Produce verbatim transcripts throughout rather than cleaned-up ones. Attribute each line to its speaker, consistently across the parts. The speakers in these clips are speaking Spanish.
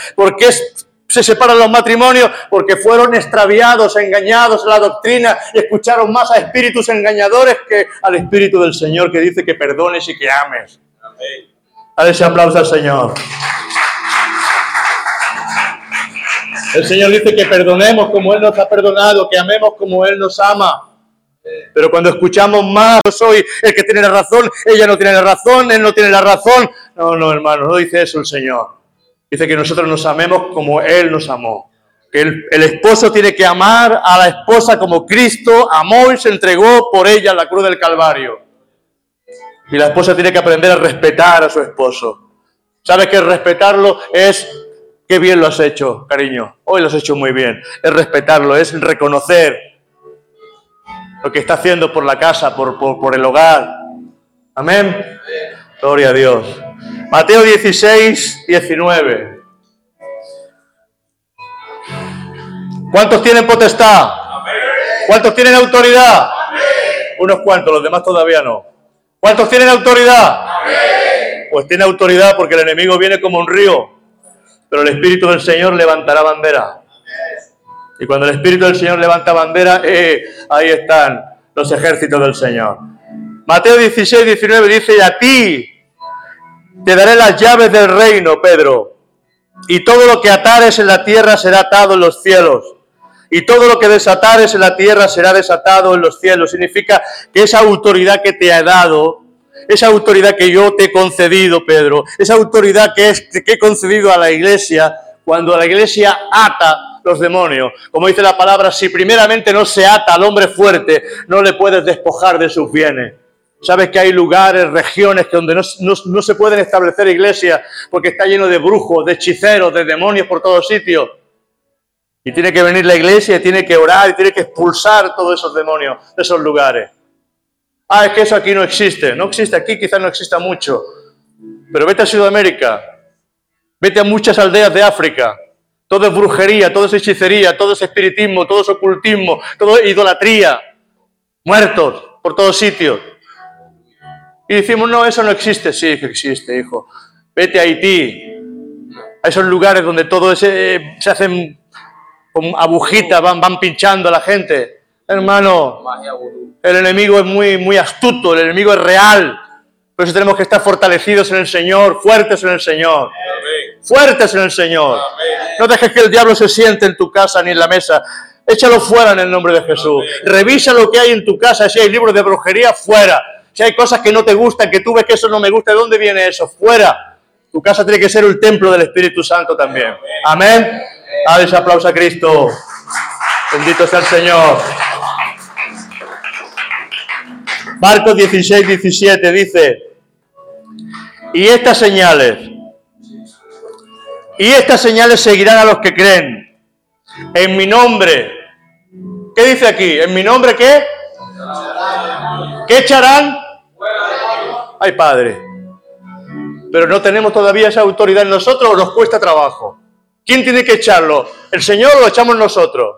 Speaker 1: ¿Por qué se separan los matrimonios? Porque fueron extraviados, engañados en la doctrina y escucharon más a espíritus engañadores que al Espíritu del Señor, que dice que perdones y que ames. Amén. Dale ese aplauso al Señor. El Señor dice que perdonemos como Él nos ha perdonado, que amemos como Él nos ama. Pero cuando escuchamos más, yo soy el que tiene la razón, ella no tiene la razón, él no tiene la razón. No, no, hermano, no dice eso el Señor. Dice que nosotros nos amemos como Él nos amó. Que el, el esposo tiene que amar a la esposa como Cristo amó y se entregó por ella en la cruz del Calvario. Y la esposa tiene que aprender a respetar a su esposo. ¿Sabes que respetarlo es... Qué bien lo has hecho, cariño. Hoy lo has hecho muy bien. Es respetarlo, es reconocer lo que está haciendo por la casa, por, por, por el hogar. Amén. Gloria a Dios. Mateo dieciséis, diecinueve. ¿Cuántos tienen potestad? ¿Cuántos tienen autoridad? Unos cuantos, los demás todavía no. ¿Cuántos tienen autoridad? Pues tiene autoridad porque el enemigo viene como un río. Pero el Espíritu del Señor levantará bandera. Y cuando el Espíritu del Señor levanta bandera, eh, ahí están los ejércitos del Señor. Mateo dieciséis, diecinueve dice, y a ti te daré las llaves del reino, Pedro. Y todo lo que atares en la tierra será atado en los cielos. Y todo lo que desatares en la tierra será desatado en los cielos. Significa que esa autoridad que te ha dado, esa autoridad que yo te he concedido, Pedro, esa autoridad que, es, que he concedido a la iglesia, cuando la iglesia ata los demonios, como dice la palabra, si primeramente no se ata al hombre fuerte, no le puedes despojar de sus bienes. Sabes que hay lugares, regiones donde no, no, no se pueden establecer iglesias porque está lleno de brujos, de hechiceros, de demonios por todos sitios. Y tiene que venir la iglesia, y tiene que orar, y tiene que expulsar todos esos demonios de esos lugares. Ah, es que eso aquí no existe. No existe aquí, quizás no exista mucho. Pero vete a Sudamérica. Vete a muchas aldeas de África. Todo es brujería, todo es hechicería, todo es espiritismo, todo es ocultismo, todo es idolatría. Muertos por todos sitios. Y decimos, no, eso no existe. Sí, que existe, hijo. Vete a Haití. A esos lugares donde todo ese, se hacen con agujitas, van, van pinchando a la gente. Hermano, el enemigo es muy, muy astuto, el enemigo es real. Por eso tenemos que estar fortalecidos en el Señor, fuertes en el Señor. Amén. Fuertes en el Señor. Amén. No dejes que el diablo se siente en tu casa ni en la mesa. Échalo fuera en el nombre de Jesús. Amén. Revisa lo que hay en tu casa, si hay libros de brujería, fuera. Si hay cosas que no te gustan, que tú ves que eso no me gusta, ¿de dónde viene eso? Fuera. Tu casa tiene que ser el templo del Espíritu Santo también. Amén. Amén. Dale ese aplauso a Cristo. Bendito sea el Señor. Marcos dieciséis, diecisiete dice, y estas señales, y estas señales seguirán a los que creen. En mi nombre. ¿Qué dice aquí? ¿En mi nombre qué? ¿Qué echarán? Ay, Padre. Pero no tenemos todavía esa autoridad en nosotros o nos cuesta trabajo. ¿Quién tiene que echarlo? ¿El Señor o lo echamos nosotros?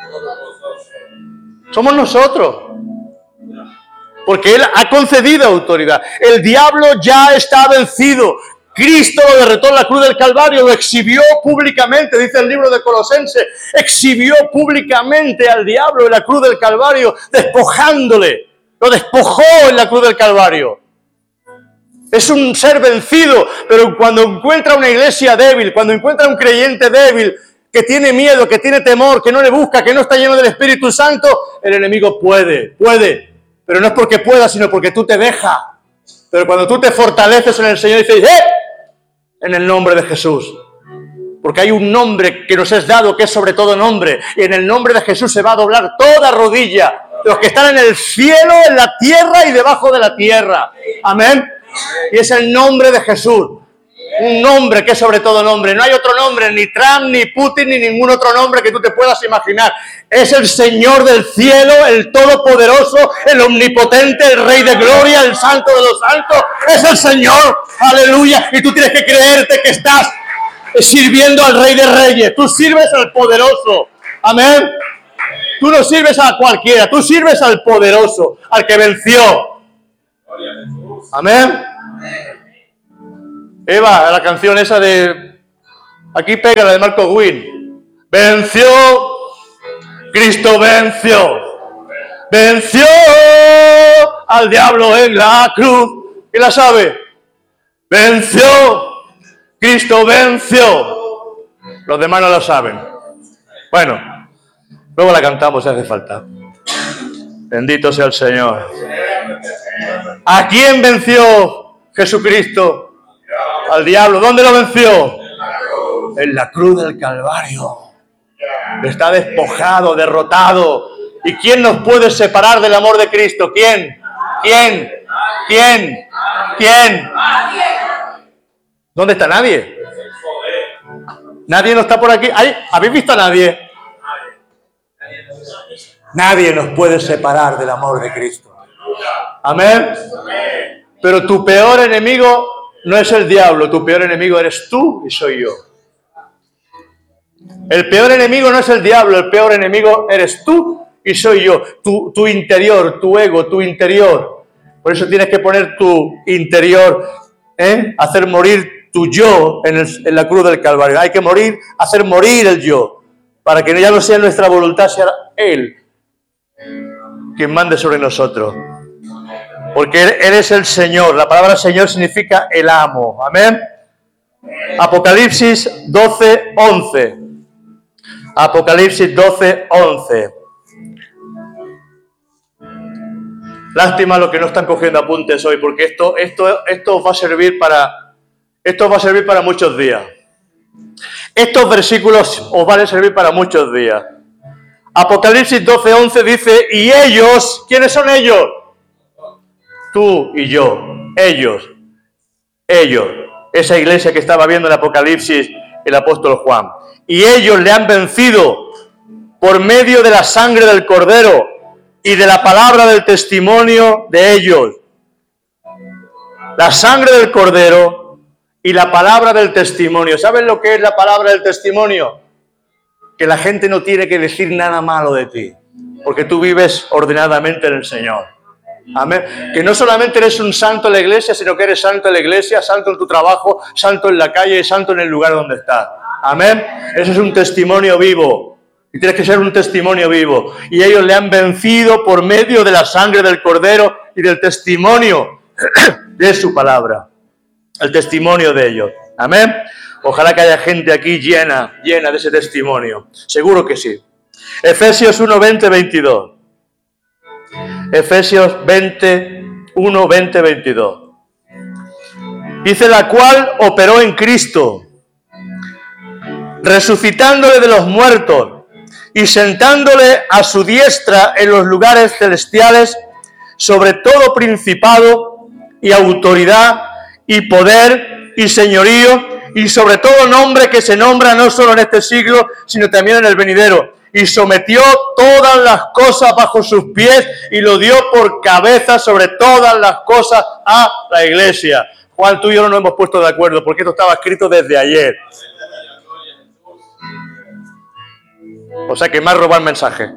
Speaker 1: Somos nosotros. Porque Él ha concedido autoridad. El diablo ya está vencido. Cristo lo derrotó en la cruz del Calvario, lo exhibió públicamente, dice el libro de Colosenses, exhibió públicamente al diablo en la cruz del Calvario, despojándole. Lo despojó en la cruz del Calvario. Es un ser vencido, pero cuando encuentra una iglesia débil, cuando encuentra un creyente débil, que tiene miedo, que tiene temor, que no le busca, que no está lleno del Espíritu Santo, el enemigo puede, puede. Pero no es porque pueda, sino porque tú te dejas. Pero cuando tú te fortaleces en el Señor y dices, ¡eh! En el nombre de Jesús. Porque hay un nombre que nos es dado, que es sobre todo nombre. Y en el nombre de Jesús se va a doblar toda rodilla. Los que están en el cielo, en la tierra y debajo de la tierra. Amén. Y es el nombre de Jesús. Un nombre que es sobre todo nombre. No hay otro nombre, ni Trump, ni Putin, ni ningún otro nombre que tú te puedas imaginar. Es el Señor del cielo, el Todopoderoso, el Omnipotente, el Rey de Gloria, el Santo de los Santos. Es el Señor. Aleluya. Y tú tienes que creerte que estás sirviendo al Rey de Reyes. Tú sirves al Poderoso. Amén. Tú no sirves a cualquiera. Tú sirves al Poderoso, al que venció. Amén. Eva, la canción esa de Aquí pega la de Marco Wynn. Venció. Cristo venció. Venció al diablo en la cruz. ¿Quién la sabe? Venció. Cristo venció. Los demás no lo saben. Bueno, luego la cantamos si hace falta. Bendito sea el Señor. ¿A quién venció Jesucristo? Al diablo. ¿Dónde lo venció? En la cruz del Calvario. Está despojado, derrotado. ¿Y quién nos puede separar del amor de Cristo? ¿Quién? ¿Quién? ¿Quién? ¿Quién? ¿Dónde está nadie? ¿Nadie no está por aquí? ¿Ay? ¿Habéis visto a nadie? Nadie nos puede separar del amor de Cristo. Amén. Pero tu peor enemigo no es el diablo, tu peor enemigo eres tú y soy yo. El peor enemigo no es el diablo, el peor enemigo eres tú y soy yo. Tu, tu interior, tu ego, tu interior. Por eso tienes que poner tu interior, ¿eh? Hacer morir tu yo en, el, en la cruz del Calvario. Hay que morir, hacer morir el yo, para que ya no sea nuestra voluntad, sea Él quien mande sobre nosotros. Porque Él es el Señor. La palabra Señor significa el amo. Amén. Apocalipsis doce, once. Apocalipsis doce, once. Lástima los que no están cogiendo apuntes hoy, porque esto, esto, esto va a servir para, esto va a servir para muchos días. Estos versículos os van a servir para muchos días. Apocalipsis doce, once dice, y ellos, ¿quiénes son ellos? Tú y yo, ellos, ellos, esa iglesia que estaba viendo en Apocalipsis el apóstol Juan. Y ellos le han vencido por medio de la sangre del Cordero y de la palabra del testimonio de ellos. La sangre del Cordero y la palabra del testimonio. ¿Saben lo que es la palabra del testimonio? Que la gente no tiene que decir nada malo de ti, porque tú vives ordenadamente en el Señor. Amén. Que no solamente eres un santo en la iglesia, sino que eres santo en la iglesia, santo en tu trabajo, santo en la calle y santo en el lugar donde estás. Amén. Eso es un testimonio vivo. Y tienes que ser un testimonio vivo. Y ellos le han vencido por medio de la sangre del Cordero y del testimonio de su palabra. El testimonio de ellos. Amén. Ojalá que haya gente aquí llena, llena de ese testimonio. Seguro que sí. Efesios uno, veinte, veintidós. Efesios veinte, uno, veinte, veintidós. Dice, la cual operó en Cristo, resucitándole de los muertos y sentándole a su diestra en los lugares celestiales, sobre todo principado y autoridad y poder y señorío, y sobre todo nombre que se nombra no solo en este siglo, sino también en el venidero. Y sometió todas las cosas bajo sus pies y lo dio por cabeza sobre todas las cosas a la iglesia. Juan, tú y yo no nos hemos puesto de acuerdo porque esto estaba escrito desde ayer. O sea que me has robado el mensaje.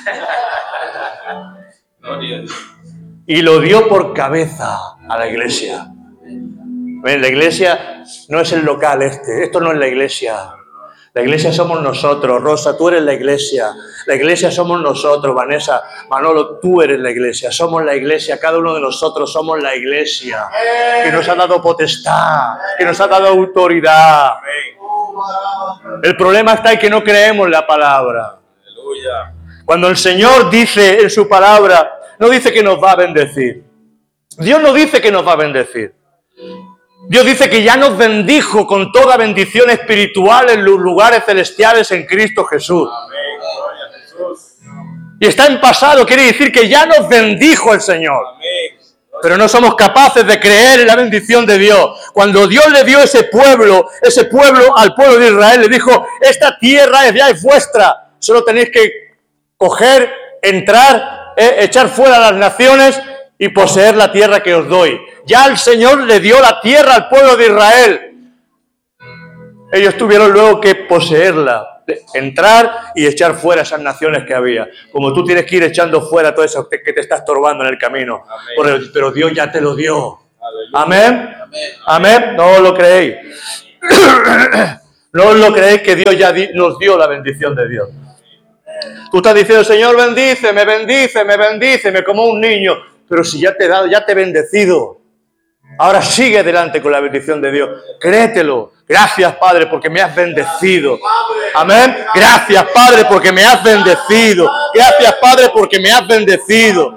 Speaker 1: Y lo dio por cabeza a la iglesia. La iglesia no es el local este, esto no es la iglesia. La iglesia somos nosotros. Rosa, tú eres la iglesia. La iglesia somos nosotros. Vanessa, Manolo, tú eres la iglesia. Somos la iglesia. Cada uno de nosotros somos la iglesia. Que nos ha dado potestad. Que nos ha dado autoridad. El problema está en que no creemos la palabra. Cuando el Señor dice en su palabra, no dice que nos va a bendecir. Dios no dice que nos va a bendecir. Dios dice que ya nos bendijo con toda bendición espiritual en los lugares celestiales en Cristo Jesús. Y está en pasado, quiere decir que ya nos bendijo el Señor. Pero no somos capaces de creer en la bendición de Dios. Cuando Dios le dio ese pueblo, ese pueblo al pueblo de Israel, le dijo, esta tierra ya es vuestra. Solo tenéis que coger, entrar, eh, echar fuera las naciones y poseer la tierra que os doy. Ya el Señor le dio la tierra al pueblo de Israel. Ellos tuvieron luego que poseerla, entrar y echar fuera esas naciones que había. Como tú tienes que ir echando fuera todo eso que te está estorbando en el camino. Pero, pero Dios ya te lo dio. Amén. Amén. ¿No lo creéis? No os lo creéis que Dios ya di, nos dio la bendición de Dios. Tú estás diciendo, Señor, bendíceme, bendíceme, bendíceme como un niño. Pero si ya te he dado, ya te he bendecido. Ahora sigue adelante con la bendición de Dios. Créetelo. Gracias, Padre, porque me has bendecido. Amén. Gracias, Padre, porque me has bendecido. Gracias, Padre, porque me has bendecido.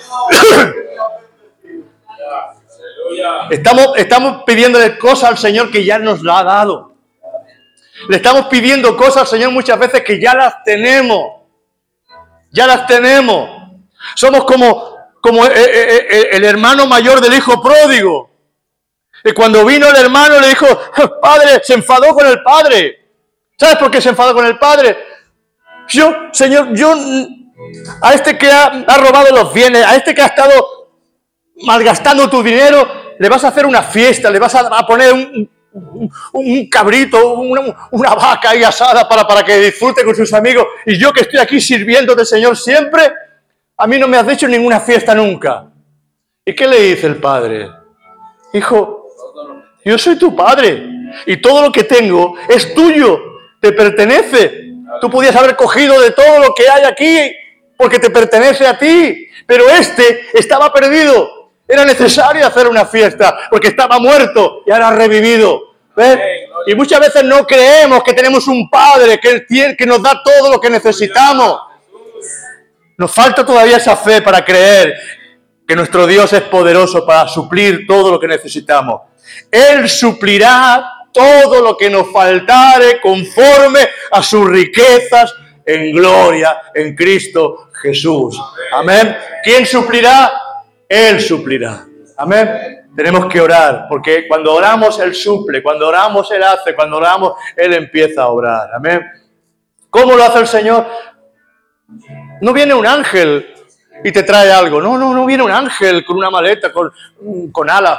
Speaker 1: Estamos, estamos pidiéndole cosas al Señor que ya nos la ha dado. Le estamos pidiendo cosas al Señor muchas veces que ya las tenemos. Ya las tenemos. Somos como, como el, el, el hermano mayor del hijo pródigo. Y cuando vino el hermano le dijo, Padre, se enfadó con el padre. ¿Sabes por qué se enfadó con el padre? Yo, Señor, yo a este que ha, ha robado los bienes, a este que ha estado malgastando tu dinero, le vas a hacer una fiesta, le vas a, a poner un, un, un cabrito, una, una vaca ahí asada para, para que disfrute con sus amigos. Y yo que estoy aquí sirviéndote, Señor, siempre, a mí no me has hecho ninguna fiesta nunca. ¿Y qué le dice el padre? Hijo, yo soy tu padre y todo lo que tengo es tuyo, te pertenece. Tú podías haber cogido de todo lo que hay aquí porque te pertenece a ti, pero este estaba perdido. Era necesario hacer una fiesta porque estaba muerto y ahora ha revivido. ¿Ves? Y muchas veces no creemos que tenemos un padre que, él tiene, que nos da todo lo que necesitamos. Nos falta todavía esa fe para creer que nuestro Dios es poderoso para suplir todo lo que necesitamos. Él suplirá todo lo que nos faltare conforme a sus riquezas en gloria en Cristo Jesús. Amén. ¿Quién suplirá? Él suplirá. Amén. Tenemos que orar, porque cuando oramos Él suple, cuando oramos Él hace, cuando oramos Él empieza a obrar. Amén. ¿Cómo lo hace el Señor? No viene un ángel y te trae algo. No, no, no viene un ángel con una maleta, con, con alas.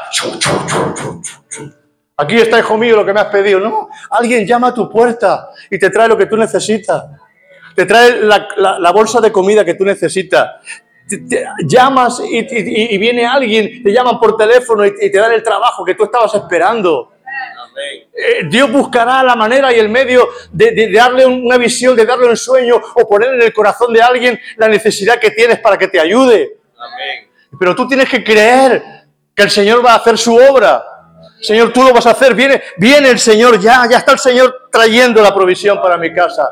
Speaker 1: Aquí está, hijo mío, lo que me has pedido. No, alguien llama a tu puerta y te trae lo que tú necesitas. Te trae la, la, la bolsa de comida que tú necesitas. Te, te, llamas y, y, y viene alguien, te llaman por teléfono y, y te dan el trabajo que tú estabas esperando. Eh, Dios buscará la manera y el medio de, de, de darle una visión, de darle un sueño o poner en el corazón de alguien la necesidad que tienes para que te ayude. Amén. Pero tú tienes que creer que el Señor va a hacer su obra. Señor, tú lo vas a hacer. Viene, viene el Señor ya, ya está el Señor trayendo la provisión para mi casa.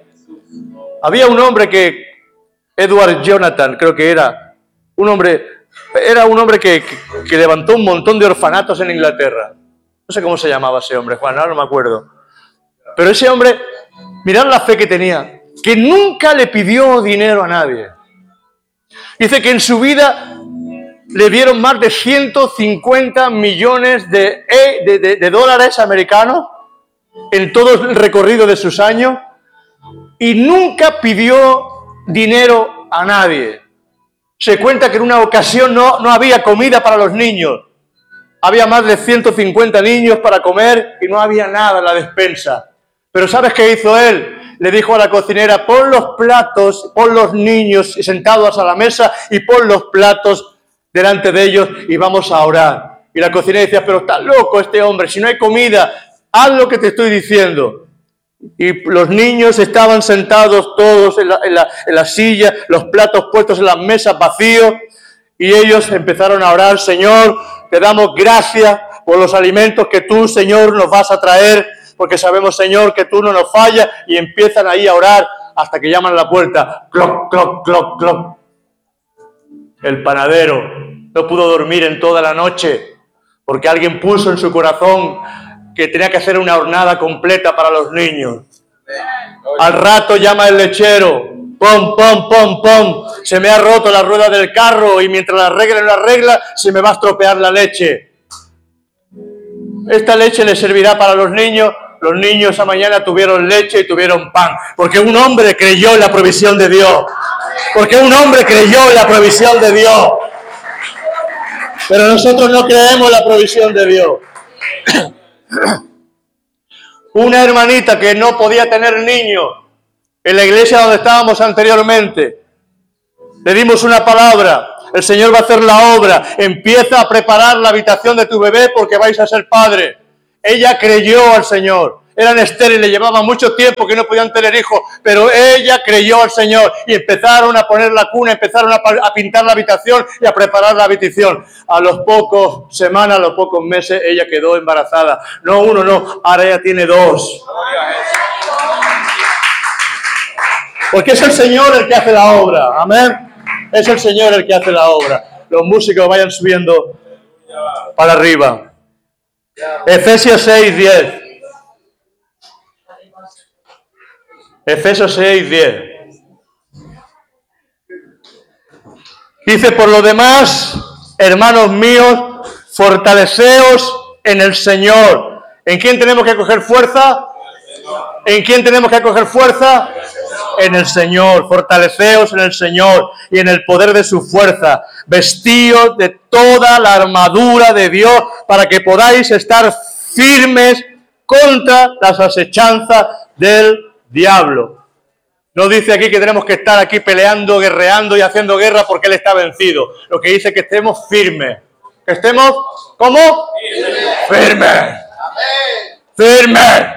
Speaker 1: Había un hombre que, Edward Jonathan, creo que era, un hombre, era un hombre que, que, que levantó un montón de orfanatos en Inglaterra. No sé cómo se llamaba ese hombre, Juan, ahora no me acuerdo. Pero ese hombre, mirad la fe que tenía, que nunca le pidió dinero a nadie. Dice que en su vida le dieron más de ciento cincuenta millones de, de, de, de dólares americanos en todo el recorrido de sus años y nunca pidió dinero a nadie. Se cuenta que en una ocasión no, no había comida para los niños. Había más de ciento cincuenta niños para comer y no había nada en la despensa. Pero ¿sabes qué hizo él? Le dijo a la cocinera, pon los platos, pon los niños sentados a la mesa y pon los platos delante de ellos y vamos a orar. Y la cocinera decía, pero está loco este hombre, si no hay comida, haz lo que te estoy diciendo. Y los niños estaban sentados todos en la, en la, en la silla, los platos puestos en las mesas vacíos, y ellos empezaron a orar, Señor, te damos gracias por los alimentos que tú, Señor, nos vas a traer, porque sabemos, Señor, que tú no nos fallas, y empiezan ahí a orar hasta que llaman a la puerta, cloc, cloc, cloc, cloc. El panadero no pudo dormir en toda la noche, porque alguien puso en su corazón que tenía que hacer una hornada completa para los niños. Al rato llama el lechero, pom, pom, pom, pom, se me ha roto la rueda del carro y mientras la arregla la regla se me va a estropear la leche. Esta leche le servirá para los niños. Los niños esa mañana tuvieron leche y tuvieron pan, porque un hombre creyó en la provisión de Dios. Porque un hombre creyó en la provisión de Dios. Pero nosotros no creemos en la provisión de Dios. Una hermanita que no podía tener niños en la iglesia donde estábamos anteriormente, le dimos una palabra, el Señor va a hacer la obra, empieza a preparar la habitación de tu bebé porque vais a ser padre. Ella creyó al Señor eran estériles, llevaban mucho tiempo que no podían tener hijos, pero ella creyó al Señor y empezaron a poner la cuna, empezaron a, a pintar la habitación y a preparar la habitación. A los pocos semanas, a los pocos meses, ella quedó embarazada. No uno, no, ahora ella tiene dos. Porque es el Señor el que hace la obra, amén. Es el Señor el que hace la obra. Los músicos vayan subiendo para arriba. Efesios seis, diez. Efesios seis, diez. Dice, por lo demás, hermanos míos, fortaleceos en el Señor. ¿En quién tenemos que coger fuerza? ¿En quién tenemos que coger fuerza? En el Señor. Fortaleceos en el Señor y en el poder de su fuerza. Vestíos de toda la armadura de Dios para que podáis estar firmes contra las asechanzas del diablo. No dice aquí que tenemos que estar aquí peleando, guerreando y haciendo guerra porque Él está vencido. Lo que dice es que estemos firmes. ¿Que estemos cómo? Firmes. Firmes.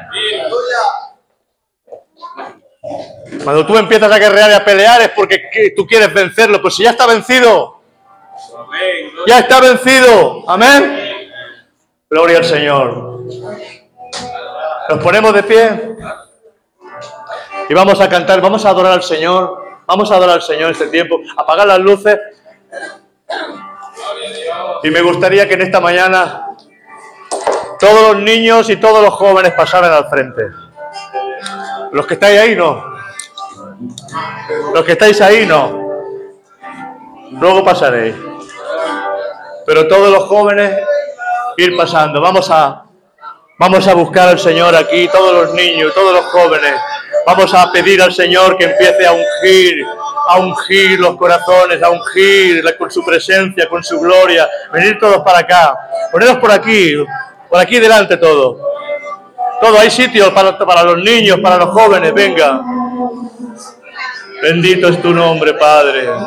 Speaker 1: Cuando tú empiezas a guerrear y a pelear es porque tú quieres vencerlo. Pues si ya está vencido. Ya está vencido. Amén. Gloria al Señor. Nos ponemos de pie. Y vamos a cantar, vamos a adorar al Señor. Vamos a adorar al Señor este tiempo. Apagar las luces. Y me gustaría que en esta mañana todos los niños y todos los jóvenes pasaran al frente. Los que estáis ahí, no. Los que estáis ahí, no. Luego pasaréis. Pero todos los jóvenes ir pasando. Vamos a, vamos a buscar al Señor aquí, todos los niños, todos los jóvenes. Vamos a pedir al Señor que empiece a ungir, a ungir los corazones, a ungir con su presencia, con su gloria. Venid todos para acá. Ponedos por aquí, por aquí delante todos. Todo, hay sitios para, para los niños, para los jóvenes, venga. Bendito es tu nombre, Padre.